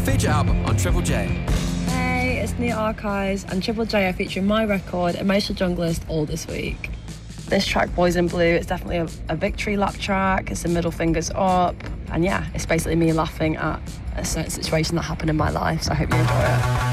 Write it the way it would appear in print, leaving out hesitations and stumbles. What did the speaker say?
feature album on Triple J. Hey, it's Nia Archives and Triple J are featuring my record, Emotional Junglist, all this week. This track, Boys in Blue, it's definitely a victory lap track. It's a middle fingers up. And yeah, it's basically me laughing at a certain situation that happened in my life. So I hope you enjoy it.